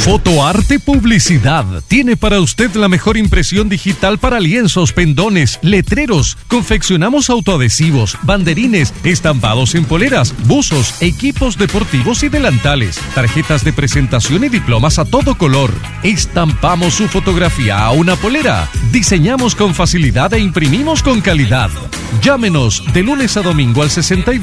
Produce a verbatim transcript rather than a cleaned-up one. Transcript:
Fotoarte Publicidad tiene para usted la mejor impresión digital para lienzos, pendones, letreros. Confeccionamos autoadhesivos, banderines, estampados en poleras, buzos, equipos deportivos y delantales, tarjetas de presentación y diplomas a todo color. Estampamos su fotografía a una polera. Diseñamos con facilidad e imprimimos con calidad. Llámenos de lunes a domingo al sesenta y